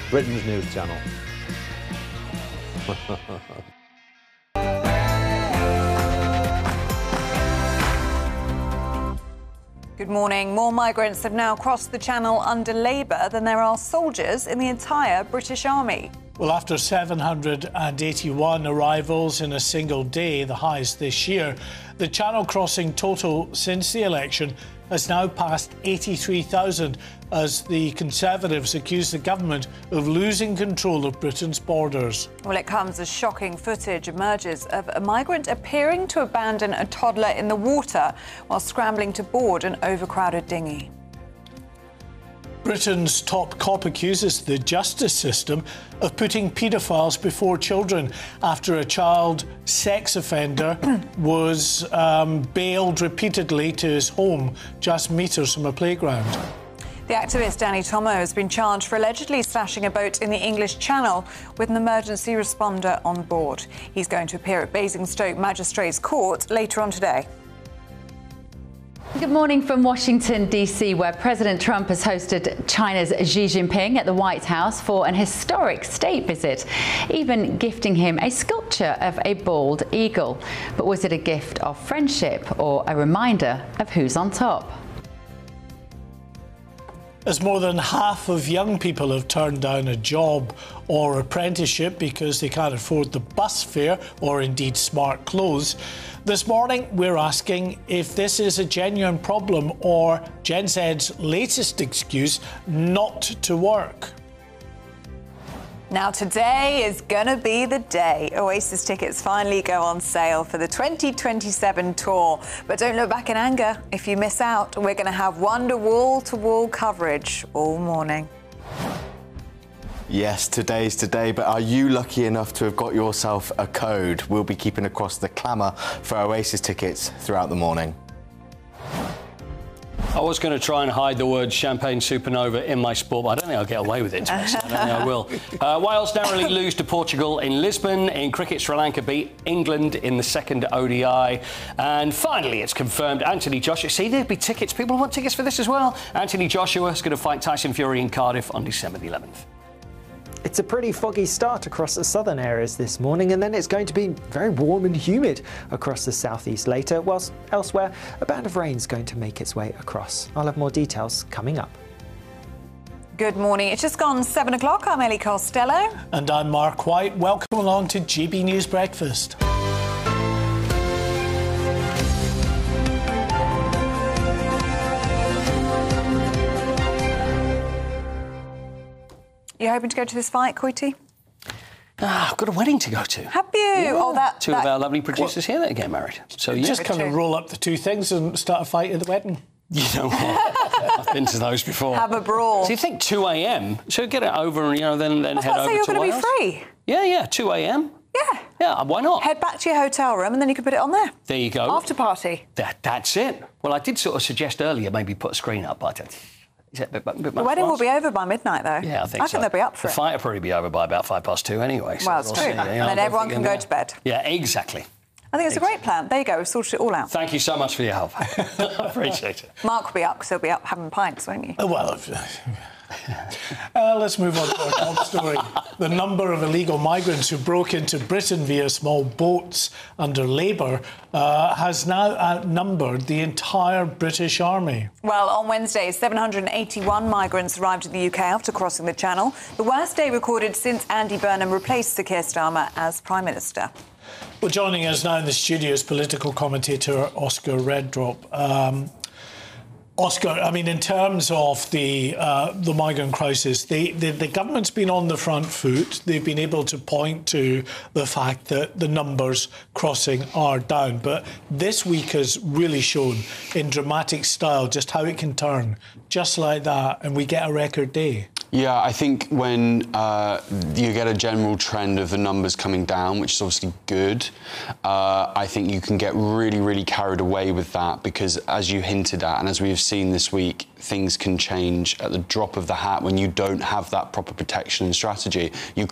Britain's news channel. Good morning. More migrants have now crossed the Channel under Labour than there are soldiers in the entire British Army. Well, after 781 arrivals in a single day, the highest this year, the Channel crossing total since the election has now passed 83,000 as the Conservatives accuse the government of losing control of Britain's borders. Well, it comes as shocking footage emerges of a migrant appearing to abandon a toddler in the water while scrambling to board an overcrowded dinghy. Britain's top cop accuses the justice system of putting paedophiles before children after a child sex offender was bailed repeatedly to his home just metres from a playground. The activist Danny Tomo has been charged for allegedly slashing a boat in the English Channel with an emergency responder on board. He's going to appear at Basingstoke Magistrates Court later on today. Good morning from Washington, D.C., where President Trump has hosted China's Xi Jinping at the White House for an historic state visit, even gifting him a sculpture of a bald eagle. But was it a gift of friendship or a reminder of who's on top? As more than half of young people have turned down a job or apprenticeship because they can't afford the bus fare or indeed smart clothes, this morning we're asking if this is a genuine problem or Gen Z's latest excuse not to work. Now today is gonna be the day. Oasis tickets finally go on sale for the 2027 tour. But don't look back in anger. If you miss out, we're gonna have Wonder wall-to-wall coverage all morning. Yes, today's today, but are you lucky enough to have got yourself a code? We'll be keeping across the clamour for Oasis tickets throughout the morning. I was going to try and hide the word Champagne Supernova in my sport, but I don't think I'll get away with it, I don't think I will. Wales narrowly lose to Portugal in Lisbon. In cricket, Sri Lanka beat England in the second ODI. And finally, it's confirmed Anthony Joshua. See, there'd be tickets. People want tickets for this as well. Anthony Joshua is going to fight Tyson Fury in Cardiff on December the 11th. It's a pretty foggy start across the southern areas this morning, and then it's going to be very warm and humid across the southeast later, whilst elsewhere a band of rain is going to make its way across. I'll have more details coming up. Good morning. It's just gone 7 o'clock. I'm Ellie Costello. And I'm Mark White. Welcome along to GB News Breakfast. You hoping to go to this fight, Coity? I've got a wedding to go to. Have you? Yeah. Oh, Two of our lovely producers here that are getting married. So yeah. Just kind of roll up the two things and start a fight at the wedding. You know what? I've been to those before. Have a brawl. So you think 2 a.m. So get it over and then head over to Wales. So you're going to be free? Yeah, 2 a.m. Yeah. Yeah, why not? Head back to your hotel room and then you can put it on there. There you go. After party. That's it. Well, I did sort of suggest earlier maybe put a screen up, but the wedding will be over by midnight, though. Yeah, I think they'll be up for it. The fight will probably be over by about 2:05 anyway. Well, it's true. And then everyone can go to bed. Yeah, exactly. I think it's a great plan. There you go. We've sorted it all out. Thank you so much for your help. I appreciate it. Mark will be up because he'll be up having pints, won't you? Well, let's move on to our top story. The number of illegal migrants who broke into Britain via small boats under Labour has now outnumbered the entire British Army. Well, on Wednesday, 781 migrants arrived in the UK after crossing the Channel, the worst day recorded since Andy Burnham replaced Sir Keir Starmer as Prime Minister. Well, joining us now in the studio is political commentator Oscar Reddrop. Oscar, I mean, in terms of the migrant crisis, the government's been on the front foot. They've been able to point to the fact that the numbers crossing are down. But this week has really shown in dramatic style just how it can turn just like that, and we get a record day. Yeah, I think when you get a general trend of the numbers coming down, which is obviously good, I think you can get really, really carried away with that because, as you hinted at, and as we have seen this week, things can change at the drop of the hat when you don't have that proper protection and strategy.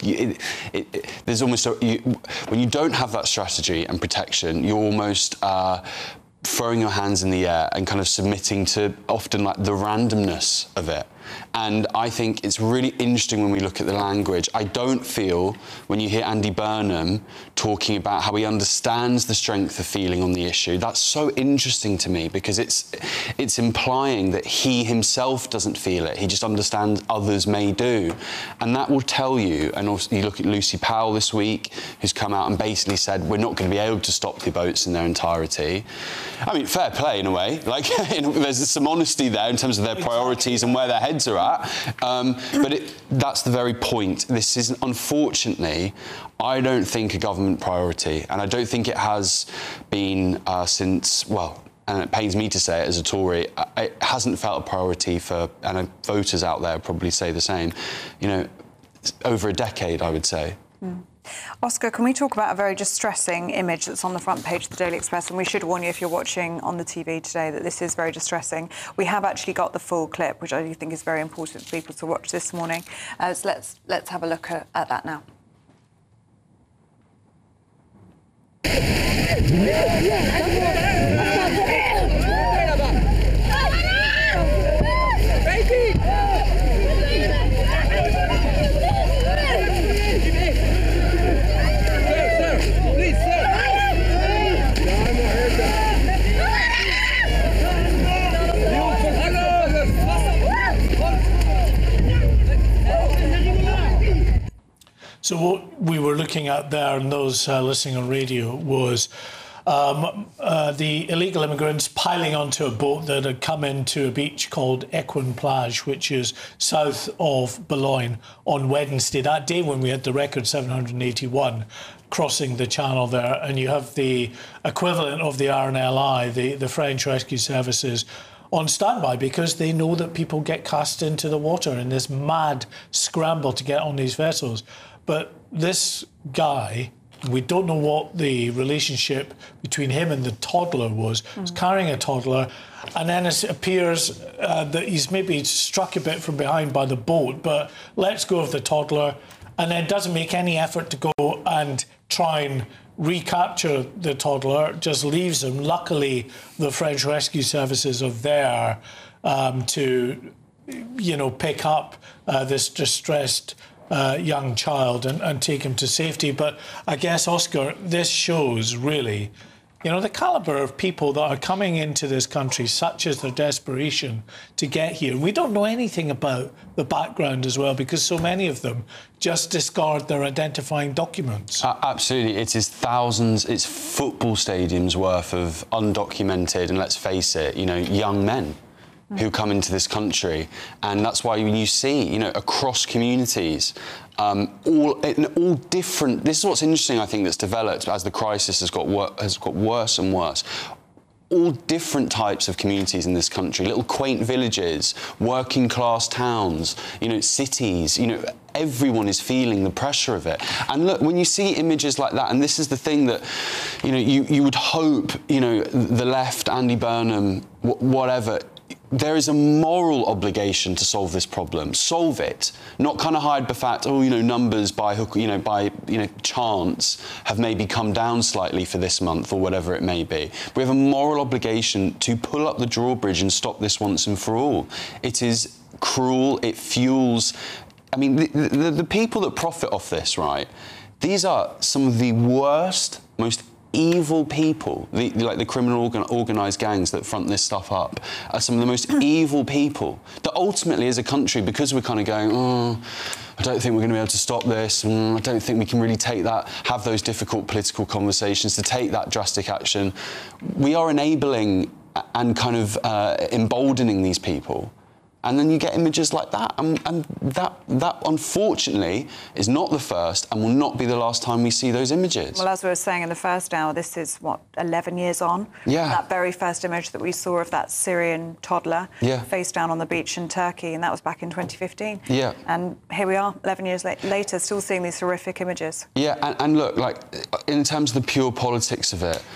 There's almost when you don't have that strategy and protection, you're almost throwing your hands in the air and kind of submitting to often like the randomness of it. And I think it's really interesting when we look at the language. I don't feel, when you hear Andy Burnham talking about how he understands the strength of feeling on the issue, that's so interesting to me, because it's implying that he himself doesn't feel it. He just understands others may do. And that will tell you, and also you look at Lucy Powell this week, who's come out and basically said, we're not going to be able to stop the boats in their entirety. I mean, fair play in a way. Like, there's some honesty there in terms of their priorities and where their heads are at. But that's the very point. This is, unfortunately, I don't think a government priority, and I don't think it has been since, well, and it pains me to say it as a Tory, it hasn't felt a priority for, and voters out there probably say the same, you know, over a decade, I would say. Oscar, can we talk about a very distressing image that's on the front page of the Daily Express? And we should warn you, if you're watching on the TV today, that this is very distressing. We have actually got the full clip, which I do think is very important for people to watch this morning. So let's have a look at that now. So what we were looking at there, and those listening on radio, was the illegal immigrants piling onto a boat that had come into a beach called Equin Plage, which is south of Boulogne, on Wednesday, that day when we had the record 781 crossing the channel there. And you have the equivalent of the RNLI, the French Rescue Services, on standby, because they know that people get cast into the water in this mad scramble to get on these vessels. But this guy, we don't know what the relationship between him and the toddler was. He's carrying a toddler, and then it appears that he's maybe struck a bit from behind by the boat, but lets go of the toddler and then doesn't make any effort to go and try and recapture the toddler, just leaves him. Luckily, the French Rescue Services are there to, you know, pick up this distressed young child and take him to safety. But I guess, Oscar, this shows really, you know, the calibre of people that are coming into this country, such as their desperation to get here. We don't know anything about the background as well, because so many of them just discard their identifying documents. Absolutely. It is thousands, it's football stadiums worth of undocumented, and let's face it, you know, young men who come into this country. And that's why when you see, you know, across communities, all different. This is what's interesting, I think, that's developed as the crisis has got worse and worse. All different types of communities in this country, little quaint villages, working class towns, you know, cities, you know, everyone is feeling the pressure of it. And look, when you see images like that, and this is the thing that, you know, you would hope, you know, the left, Andy Burnham, whatever, there is a moral obligation to solve this problem. Solve it, not kind of hide the fact, oh, you know, numbers by hook, you know, chance have maybe come down slightly for this month or whatever it may be. We have a moral obligation to pull up the drawbridge and stop this once and for all. It is cruel. It fuels. I mean, the people that profit off this, right? These are some of the worst, most evil people, like the criminal organised gangs that front this stuff up, are some of the most evil people that ultimately, as a country, because we're kind of going, oh, I don't think we're going to be able to stop this, I don't think we can really take that, have those difficult political conversations, to take that drastic action, we are enabling and kind of emboldening these people. And then you get images like that, and that unfortunately is not the first and will not be the last time we see those images. Well, as we were saying in the first hour, this is, what, 11 years on? Yeah. That very first image that we saw of that Syrian toddler face down on the beach in Turkey, and that was back in 2015. Yeah. And here we are, 11 years later, still seeing these horrific images. Yeah, and look, like, in terms of the pure politics of it,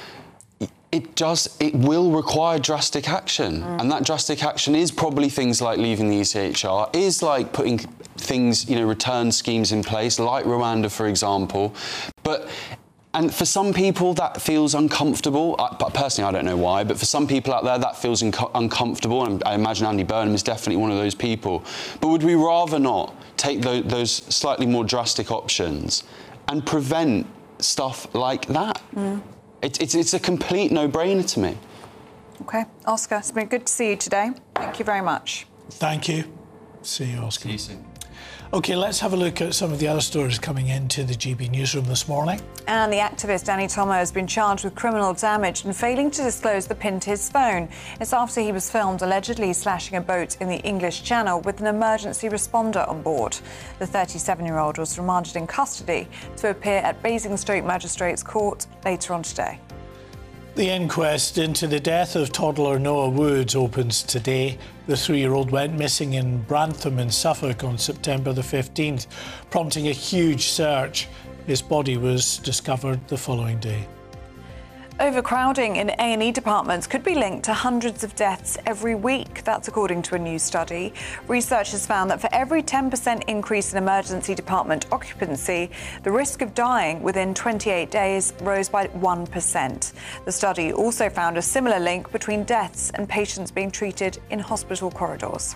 it will require drastic action. And that drastic action is probably things like leaving the ECHR, is like putting things, you know, return schemes in place, like Rwanda, for example. But And for some people, that feels uncomfortable. But personally, I don't know why, but for some people out there, that feels uncomfortable. And I imagine Andy Burnham is definitely one of those people. But would we rather not take those slightly more drastic options and prevent stuff like that? It's a complete no-brainer to me. OK. Oscar, it's been good to see you today. Thank you very much. Thank you. See you, Oscar. See you soon. OK, let's have a look at some of the other stories coming into the GB newsroom this morning. And the activist Danny Tomo has been charged with criminal damage and failing to disclose the pin to his phone. It's after he was filmed allegedly slashing a boat in the English Channel with an emergency responder on board. The 37-year-old was remanded in custody to appear at Basingstoke Magistrates Court later on today. The inquest into the death of toddler Noah Woods opens today. The 3-year-old went missing in Brantham in Suffolk on September the 15th, prompting a huge search. His body was discovered the following day. Overcrowding in A&E departments could be linked to hundreds of deaths every week. That's according to a new study. Researchers found that for every 10% increase in emergency department occupancy, the risk of dying within 28 days rose by 1%. The study also found a similar link between deaths and patients being treated in hospital corridors.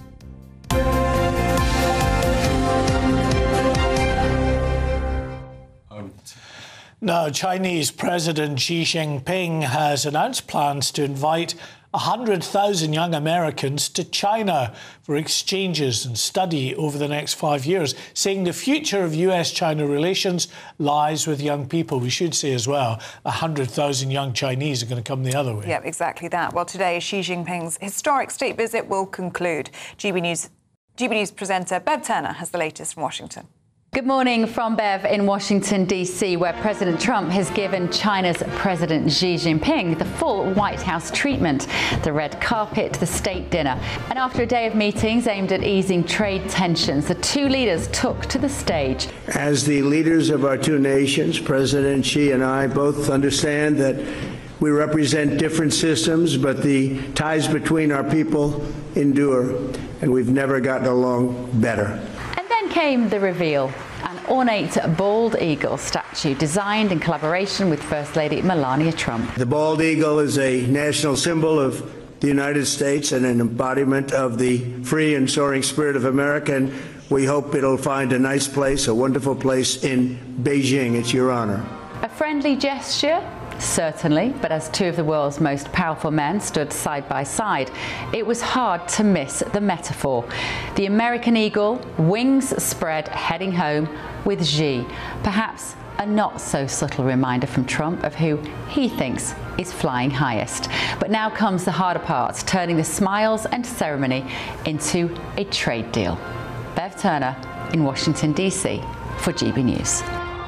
Now, Chinese President Xi Jinping has announced plans to invite 100,000 young Americans to China for exchanges and study over the next 5 years, saying the future of US-China relations lies with young people. We should say as well, 100,000 young Chinese are going to come the other way. Yeah, exactly that. Well, today, Xi Jinping's historic state visit will conclude. GB News presenter Bev Turner has the latest from Washington. Good morning from Bev in Washington, D.C., where President Trump has given China's President Xi Jinping the full White House treatment, the red carpet, the state dinner. And after a day of meetings aimed at easing trade tensions, the two leaders took to the stage. As the leaders of our two nations, President Xi and I both understand that we represent different systems, but the ties between our people endure, and we've never gotten along better. Then came the reveal, an ornate bald eagle statue designed in collaboration with First Lady Melania Trump. The bald eagle is a national symbol of the United States and an embodiment of the free and soaring spirit of America, and we hope it'll find a nice place, a wonderful place in Beijing. It's your honor. A friendly gesture? Certainly, but as two of the world's most powerful men stood side by side, it was hard to miss the metaphor. The American eagle, wings spread, heading home with Xi. Perhaps a not so subtle reminder from Trump of who he thinks is flying highest. But now comes the harder part, turning the smiles and ceremony into a trade deal. Bev Turner in Washington, D.C. for GB News.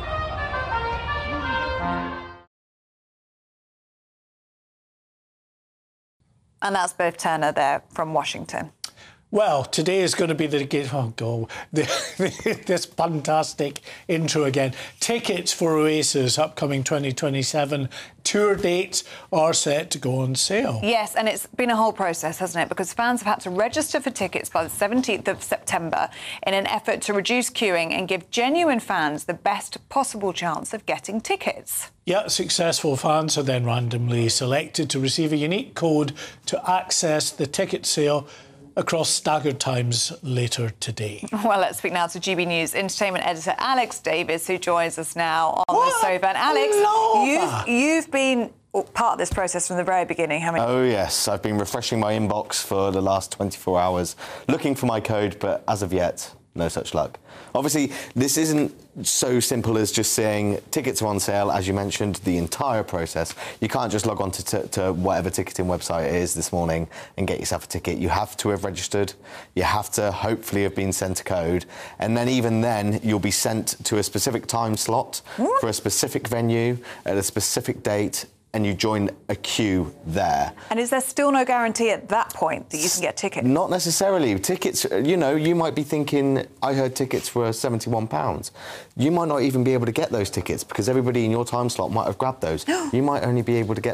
And that's Bev Turner there from Washington. Well, today is going to be this fantastic intro again. Tickets for Oasis upcoming 2027 tour dates are set to go on sale. Yes, and it's been a whole process, hasn't it? Because fans have had to register for tickets by the 17th of September in an effort to reduce queuing and give genuine fans the best possible chance of getting tickets. Yeah, successful fans are then randomly selected to receive a unique code to access the ticket sale across staggered times later today. Well, let's speak now to GB News entertainment editor Alex Davis, who joins us now on the sofa. And Alex, you've been part of this process from the very beginning, haven't you? Oh, yes. I've been refreshing my inbox for the last 24 hours, looking for my code, but as of yet, no such luck. Obviously, this isn't so simple as just saying tickets are on sale, as you mentioned, the entire process. You can't just log on to whatever ticketing website it is this morning and get yourself a ticket. You have to have registered. You have to hopefully have been sent a code. And then even then, you'll be sent to a specific time slot for a specific venue at a specific date, and you join a queue there. And is there still no guarantee at that point that you can get tickets? Not necessarily. Tickets, you know, you might be thinking, I heard tickets were £71. You might not even be able to get those tickets because everybody in your time slot might have grabbed those. You might only be able to get the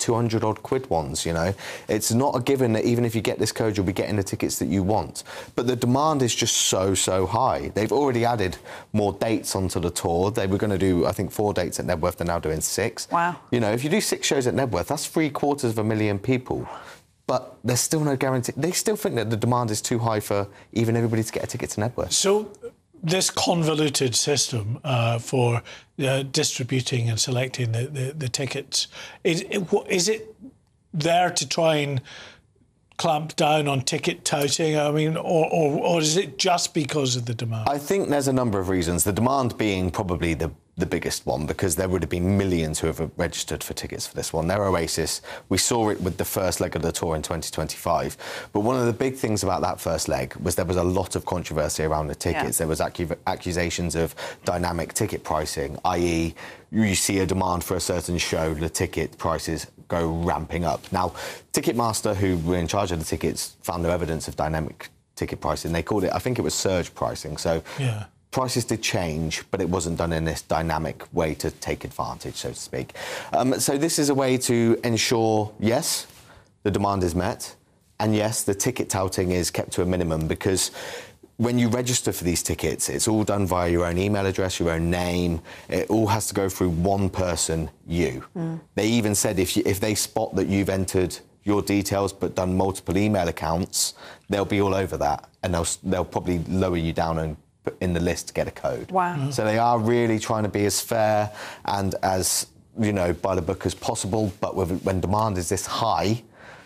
200 odd quid ones, you know. It's not a given that even if you get this code, you'll be getting the tickets that you want. But the demand is just so high. They've already added more dates onto the tour. They were going to do, I think, 4 dates at Knebworth. They're now doing 6. Wow. You know, if you do 6 shows at Knebworth, that's 750,000 people. But there's still no guarantee. They still think that the demand is too high for even everybody to get a ticket to Knebworth. So this convoluted system for distributing and selecting the tickets, is it there to try and clamp down on ticket touting? I mean, or is it just because of the demand? I think there's a number of reasons. The demand being probably the biggest one, because there would have been millions who have registered for tickets for this one. They're Oasis. We saw it with the first leg of the tour in 2025. But one of the big things about that first leg was there was a lot of controversy around the tickets. Yeah. There was accusations of dynamic ticket pricing, i.e. you see a demand for a certain show, the ticket prices go ramping up. Now, Ticketmaster, who were in charge of the tickets, found no evidence of dynamic ticket pricing. They called it, I think it was surge pricing. So yeah. Prices did change, but it wasn't done in this dynamic way to take advantage, so to speak. So this is a way to ensure, yes, the demand is met, and yes, the ticket touting is kept to a minimum, because when you register for these tickets, it's all done via your own email address, your own name. It all has to go through one person, you. They even said if they spot that you've entered your details but done multiple email accounts, they'll be all over that, and they'll probably lower you down and in the list to get a code. Wow. So they are really trying to be as fair and as, you know, by the book as possible, but when demand is this high,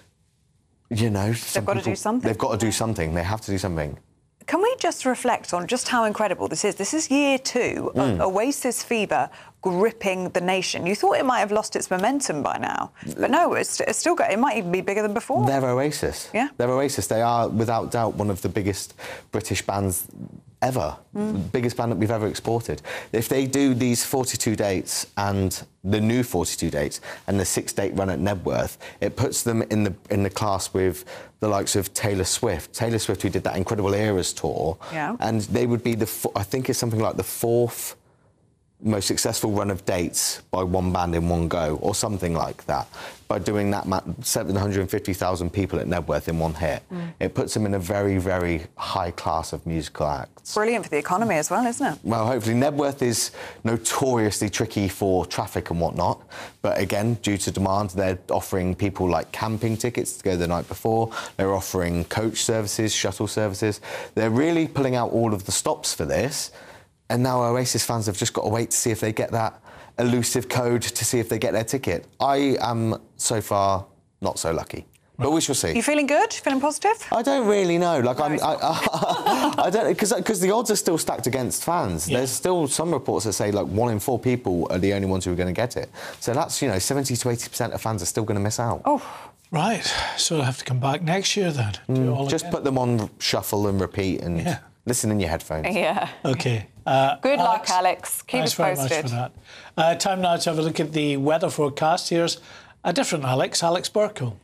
you know, they've got to do something. They've got to do something. They have to do something. Can we just reflect on just how incredible this is? This is year 2 of Oasis fever gripping the nation. You thought it might have lost its momentum by now, but no, it's still got. It might even be bigger than before. They're Oasis. Yeah, they're Oasis. They are without doubt one of the biggest British bands ever, biggest band that we've ever exported. If they do these 42 dates and the new 42 dates and the 6-date run at Knebworth, it puts them in the class with the likes of Taylor Swift. Taylor Swift, who did that Incredible Eras tour, and they would be I think it's something like the 4th most successful run of dates by one band in one go, or something like that, by doing that 750,000 people at Knebworth in one hit. It puts them in a very, very high class of musical acts. Brilliant for the economy as well, isn't it? Well, hopefully. Knebworth is notoriously tricky for traffic and whatnot, but again, due to demand, they're offering people like camping tickets to go the night before. They're offering coach services, shuttle services. They're really pulling out all of the stops for this. And now Oasis fans have just got to wait to see if they get that elusive code to see if they get their ticket. I am, so far, not so lucky. But we shall see. You feeling good? Feeling positive? I don't really know. Like, I don't, because the odds are still stacked against fans. Yeah. There's still some reports that say, like, 1 in 4 people are the only ones who are going to get it. So that's, you know, 70 to 80% of fans are still going to miss out. Oh. Right. So I'll have to come back next year then. Just put them on shuffle and repeat and listen in your headphones. Yeah. OK. Good luck, Alex. Keep us posted. Thanks very much for that. Time now to have a look at the weather forecast. Here's a different Alex Burkle.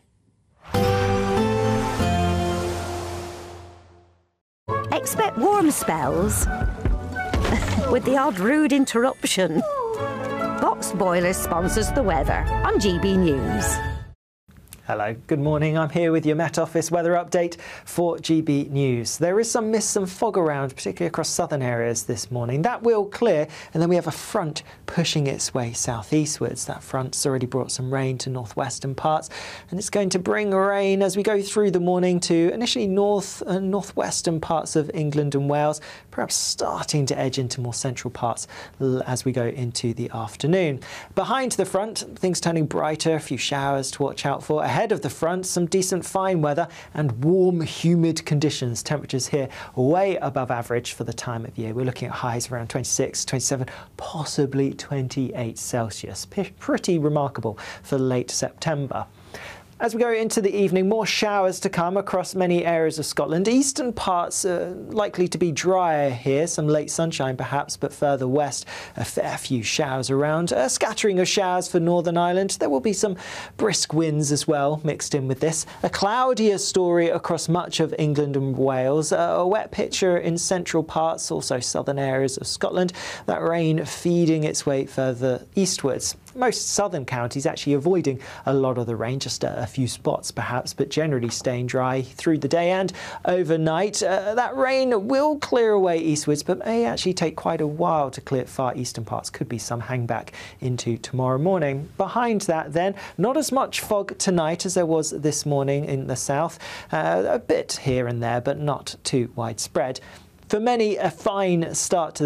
Expect warm spells with the odd rude interruption. Box Boilers sponsors the weather on GB News. Hello, good morning. I'm here with your Met Office weather update for GB News. There is some mist and fog around, particularly across southern areas this morning. That will clear, and then we have a front pushing its way southeastwards. That front's already brought some rain to northwestern parts, and it's going to bring rain as we go through the morning to initially north and northwestern parts of England and Wales, perhaps starting to edge into more central parts as we go into the afternoon. Behind the front, things turning brighter, a few showers to watch out for. Ahead of the front, some decent fine weather and warm, humid conditions. Temperatures here way above average for the time of year. We're looking at highs around 26, 27, possibly 28 Celsius. Pretty remarkable for late September. As we go into the evening, more showers to come across many areas of Scotland. Eastern parts are likely to be drier here, some late sunshine perhaps, but further west, a fair few showers around. A scattering of showers for Northern Ireland. There will be some brisk winds as well mixed in with this. A cloudier story across much of England and Wales. A wet picture in central parts, also southern areas of Scotland. That rain feeding its way further eastwards. Most southern counties actually avoiding a lot of the rain, just a few spots perhaps, but generally staying dry through the day and overnight. That rain will clear away eastwards, but may actually take quite a while to clear far eastern parts. Could be some hangback into tomorrow morning. Behind that then, not as much fog tonight as there was this morning in the south. A bit here and there, but not too widespread. For many, a fine start to the